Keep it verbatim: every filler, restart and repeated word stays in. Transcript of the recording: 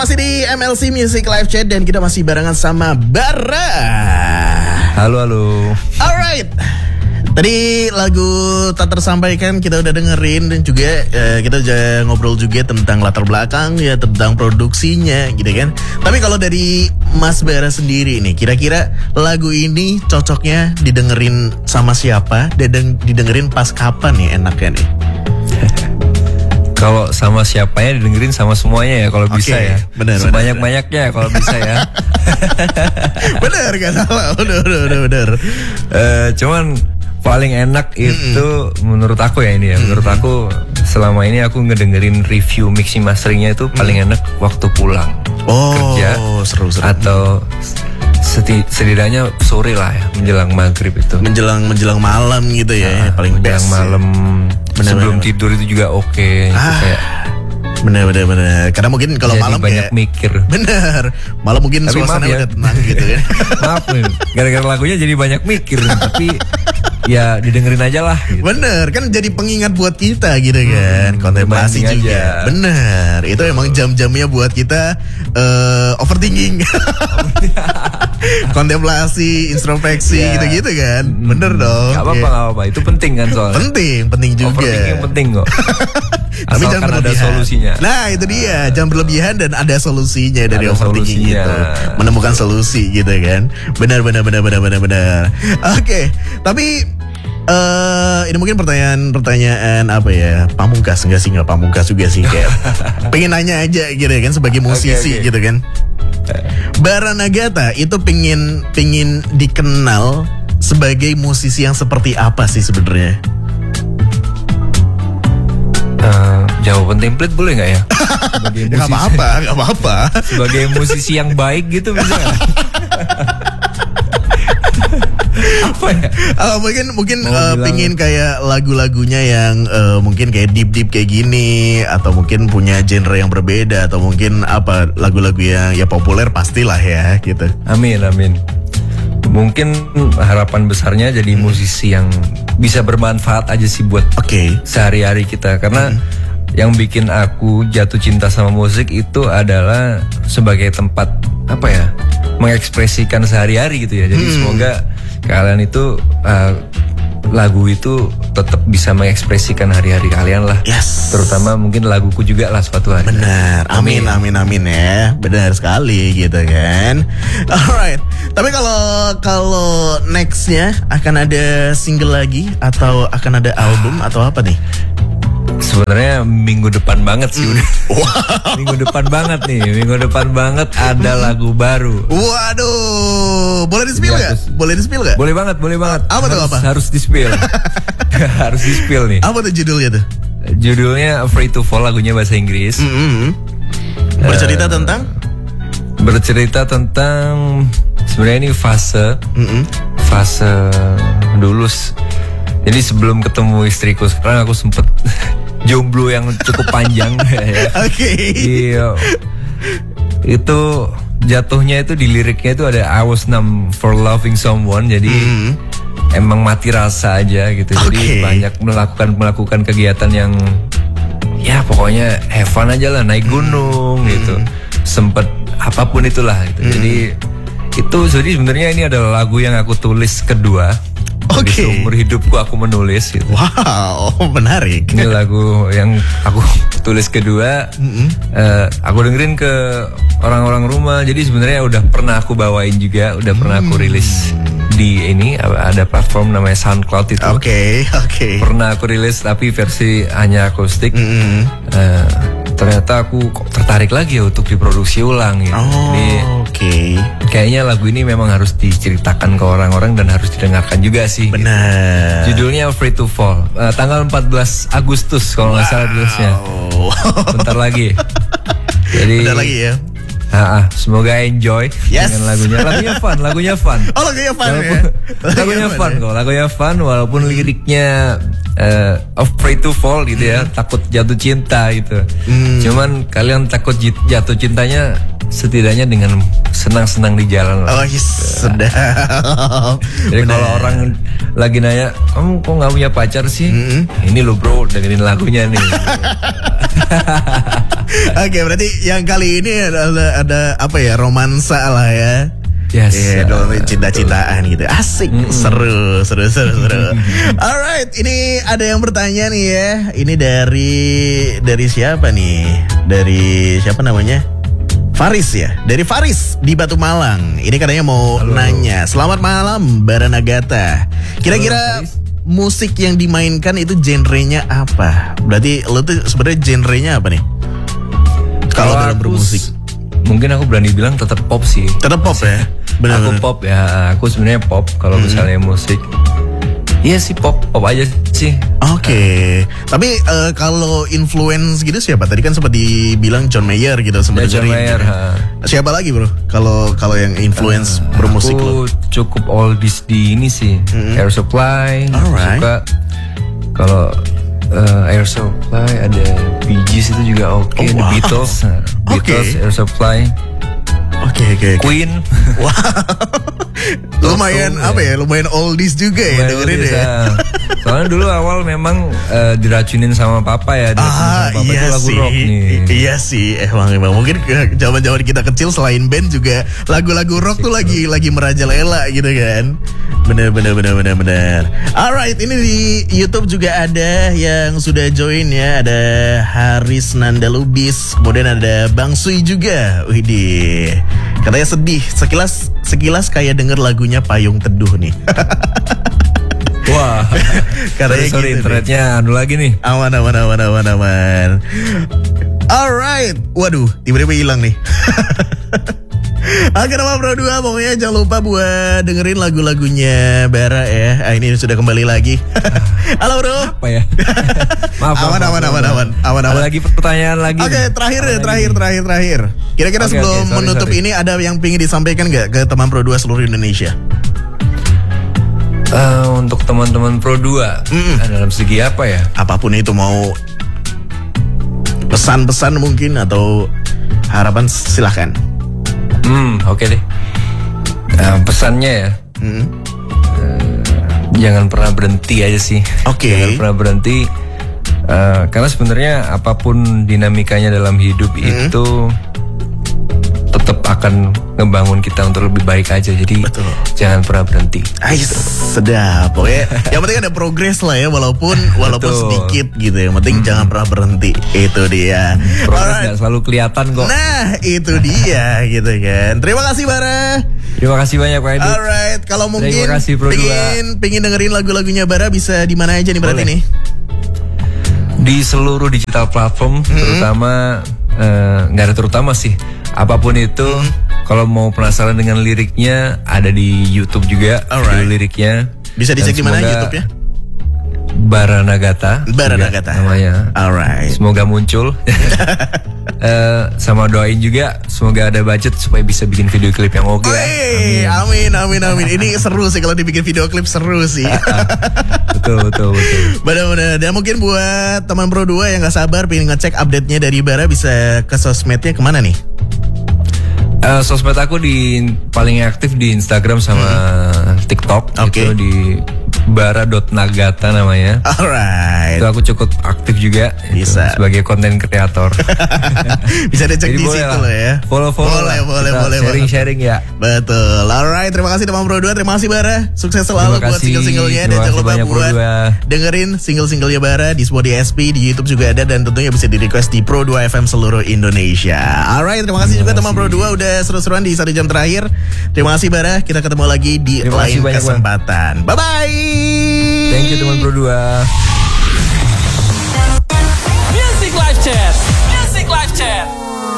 masih di M L C Music Live Chat dan kita masih barengan sama Bara. Halo, halo. Alright. Tadi lagu tak tersampaikan kita udah dengerin dan juga eh, kita udah ngobrol juga tentang latar belakang ya, tentang produksinya gitu kan. Tapi kalau dari Mas Bara sendiri nih, kira-kira lagu ini cocoknya didengerin sama siapa dan didengerin pas kapan nih enaknya nih? Kalau sama siapanya didengerin sama semuanya ya kalau okay, bisa ya. Bener, sebanyak-banyaknya kalau bisa ya. Bener kan? Bener, bener, bener. Uh, cuman paling enak itu mm-hmm. menurut aku ya ini ya. Menurut mm-hmm. aku selama ini aku ngedengerin review mixing masteringnya itu paling enak waktu pulang oh, kerja seru-seru. Atau seti- setidaknya sore lah ya, menjelang maghrib itu. Menjelang menjelang malam gitu ya, nah, paling menjelang best malam ya. Sebelum bener, tidur itu juga oke. Okay. Ah. Kayak Bener bener bener. Karena mungkin kalau malam banyak kayak, mikir. Bener. Malam mungkin tapi suasana ya, udah tenang gitu kan. Maaf nih, gara-gara lagunya jadi banyak mikir. Tapi ya didengerin aja lah gitu. Bener, kan jadi pengingat buat kita gitu kan. Hmm, kontemplasi juga aja. Bener, itu emang jam-jamnya buat kita uh, overthinking. Kontemplasi, introspeksi yeah. gitu-gitu kan. Bener hmm, dong. Gak apa-apa, yeah. gak apa-apa. Itu penting kan soalnya. Penting, penting juga. Overthinking penting kok. Tapi jangan berlebihan. Ada solusinya. Nah itu dia, jangan berlebihan dan ada solusinya dari ada overthinking solusinya. itu. Menemukan solusi gitu kan. Benar benar benar benar benar benar. Oke, okay. Tapi uh, ini mungkin pertanyaan-pertanyaan apa ya? Pamungkas enggak sih, enggak pamungkas juga sih kayak. Pengen nanya aja gitu kan sebagai musisi okay, okay. gitu kan. Bara Nagata itu pengen pengen dikenal sebagai musisi yang seperti apa sih sebenarnya? Uh, jawaban template boleh nggak ya? ya gak apa-apa, gak apa-apa. Sebagai musisi yang baik gitu bisa gak? Apa ya? Uh, mungkin mungkin uh, pingin kayak lagu-lagunya yang uh, mungkin kayak deep-deep kayak gini, atau mungkin punya genre yang berbeda, atau mungkin apa lagu-lagu yang ya populer pastilah ya gitu. Amin amin. Mungkin harapan besarnya jadi hmm. musisi yang bisa bermanfaat aja sih buat okay. sehari-hari kita. Karena hmm. yang bikin aku jatuh cinta sama musik itu adalah sebagai tempat apa ya, mengekspresikan sehari-hari gitu ya. Jadi hmm. semoga kalian itu uh, lagu itu tetap bisa mengekspresikan hari-hari kalian lah. Yes. Terutama mungkin laguku juga lah suatu hari. Benar. Amin amin amin ya. Benar sekali gitu kan. Alright. Tapi kalau kalau nextnya akan ada single lagi atau akan ada album atau apa nih? Sebenarnya minggu depan banget sih udah. Wow. Minggu depan banget nih, minggu depan banget ada lagu baru. Waduh, boleh di-spill nggak? Boleh di-spill nggak? Boleh banget, boleh banget. Apa tuh apa? Harus di-spill. Harus di-spill nih. Apa tuh judulnya tuh? Judulnya Afraid to Fall, lagunya bahasa Inggris. Mm-hmm. Bercerita uh, tentang? Bercerita tentang sebenarnya ini fase, mm-hmm. fase dulu. Jadi sebelum ketemu istriku sekarang aku sempet jomblo yang cukup panjang. Ya. Oke. Okay. Iya. Itu jatuhnya itu di liriknya itu ada I was numb for loving someone. Jadi mm. emang mati rasa aja gitu. Okay. Jadi banyak melakukan melakukan kegiatan yang ya pokoknya have fun aja lah, naik gunung mm. gitu. Sempet apapun itulah gitu. Mm. Jadi itu jadi sebenarnya ini adalah lagu yang aku tulis kedua. Oke. Okay. Seumur hidupku aku menulis gitu. Wow, menarik. Ini lagu yang aku tulis kedua. Mm-hmm. uh, Aku dengerin ke orang-orang rumah. Jadi sebenarnya udah pernah aku bawain juga, udah pernah aku rilis di ini ada platform namanya SoundCloud itu. Oke, okay, oke. Okay. Pernah aku rilis tapi versi hanya akustik. Mm-hmm. uh, Ternyata aku kok tertarik lagi ya untuk diproduksi ulang gitu. Oh, oke. Okay. Kayaknya lagu ini memang harus diceritakan ke orang-orang dan harus didengarkan juga sih. Benar. Gitu. Judulnya Afraid to Fall. Uh, tanggal empat belas Agustus kalau nggak wow. salah rilisnya. Bentar lagi. Jadi. Bentar lagi ya. Ah, semoga enjoy yes. dengan lagunya. Lagunya fun, lagunya fun. Oh, lagunya fun walaupun, ya. Lagunya fun kok, lagunya fun walaupun liriknya uh, afraid to fall gitu ya, hmm. takut jatuh cinta gitu. Hmm. Cuman kalian takut jatuh cintanya setidaknya dengan senang-senang di jalan lah. Oh yes, sedap. Jadi kalau orang lagi nanya, kamu kok nggak punya pacar sih? Mm-hmm. Ini lo bro, dengerin lagunya nih. Oke, berarti yang kali ini ada, ada apa ya, romansa lah ya. Yes, yeah, dong, cinta-cintaan gitu. Asik, mm-hmm. seru, seru, seru, seru. Alright, ini ada yang bertanya nih ya. Ini dari dari siapa nih? Dari siapa namanya? Faris ya, dari Faris di Batu Malang. Ini katanya mau Halo. nanya. Selamat malam, Baranagata. Kira-kira Halo, musik yang dimainkan itu genrenya apa? Berarti lo tuh sebenarnya genrenya apa nih? Kalau dalam bermusik, mungkin aku berani bilang tetap pop sih. Tetap pop ya. Bener, aku bener. pop ya. Aku sebenarnya pop. Kalau hmm. misalnya musik, iya sih pop, pop aja sih. Oke, okay. Tapi uh, kalau influence gitu siapa? Tadi kan sempat dibilang John Mayer gitu, sempat ya, John Mayer. Gitu. Siapa lagi bro? Kalau kalau yang influence uh, bermusik aku lo? Cukup oldies di ini sih, mm-hmm. Air Supply. Alright. Suka. Kalau uh, Air Supply ada Bee Gees itu juga oke. Okay. Oh, wow. The Beatles, nah, Beatles, okay. Air Supply. Oke okay, oke. Okay, okay. Queen. Wow. Lumayan apa ya? Lumayan oldies juga ya dengerin ya. Soalnya dulu awal memang uh, diracunin sama papa ya. Ah sama papa iya itu lagu sih. Rock nih. Iya sih. Emang emang mungkin zaman-zaman kita kecil selain band juga lagu-lagu rock Musik tuh lagi rock. lagi merajalela gitu kan. Bener bener bener bener bener. Alright, ini di YouTube juga ada yang sudah join ya. Ada Haris Nanda Lubis, kemudian ada Bang Sui juga. Widih. Katanya sedih. Sekilas sekilas kayak denger lagunya Payung Teduh nih. Wah, sorry, sorry gitu internetnya anu lagi nih. Aman, aman, aman, aman, aman. Alright, waduh, tiba-tiba hilang nih. Oke, nama Pro dua, pokoknya jangan lupa buat dengerin lagu-lagunya Bara ya. Ah, ini sudah kembali lagi. Halo bro. Apa ya? Maaf, aman, maaf, aman, maaf, aman, aman, aman, aman. Ada lagi pertanyaan lagi. Oke, okay, terakhir ya, terakhir, terakhir, terakhir. Kira-kira okay, sebelum okay, sorry, menutup sorry. ini ada yang pingin disampaikan nggak ke teman Pro dua seluruh Indonesia? Uh, untuk teman-teman Pro dua, mm-mm. dalam segi apa ya? Apapun itu, mau pesan-pesan mungkin atau harapan, silahkan. Hmm, oke okay deh. Uh, pesannya ya, mm. uh, jangan pernah berhenti aja sih. Oke. Okay. Jangan pernah berhenti, uh, karena sebenarnya apapun dinamikanya dalam hidup mm. itu tetap akan ngebangun kita untuk lebih baik aja. Jadi Betul. jangan pernah berhenti. Ais, sedap. Pokoknya yang penting ada progres lah ya, walaupun walaupun Betul. sedikit gitu. Yang penting hmm. jangan pernah berhenti. Itu dia. Progres gak selalu kelihatan kok. Nah, itu dia gitu kan. Terima kasih Bara. Terima kasih banyak Pak Edi. Alright, kalau mungkin kasih, pingin, pingin dengerin lagu-lagunya Bara bisa di mana aja nih berarti nih? Di seluruh digital platform, hmm. terutama nggak uh, ada terutama sih. Apapun itu, hmm. kalau mau penasaran dengan liriknya, ada di YouTube juga. Alright. Liriknya. Bisa dicek di mana YouTube-nya? Baranagata. Baranagata namanya. Alright. Semoga muncul. Uh, sama doain juga semoga ada budget supaya bisa bikin video klip yang oke. Okay. Amin. amin, amin, amin. Ini seru sih kalau dibikin video klip, seru sih. betul, betul, betul. Benar-benar. Dan mungkin buat teman Pro dua yang nggak sabar pengen ngecek update-nya dari Bara, bisa ke sosmednya kemana nih? Uh, sosmed aku di paling aktif di Instagram sama hmm. TikTok. Okay. Itu di bara dot nagata namanya. Alright. Itu aku cukup aktif juga. Bisa. Itu, sebagai konten kreator. Bisa dicek di situ loh ya. Follow-follow boleh, lah. boleh, boleh. Sharing-sharing ya. Betul. Alright, terima kasih teman Pro dua. Terima kasih Bara. Sukses selalu buat single-singlenya. Dan jangan lupa buat dengerin single-singlenya Bara di Spotify S P, di YouTube juga ada, dan tentunya bisa di request di Pro dua F M seluruh Indonesia. Alright, terima kasih terima juga teman Pro dua udah seru-seruan di satu jam terakhir. Terima kasih Bara. Kita ketemu lagi di lain kesempatan. Bye bye. Thank you teman Pro dua.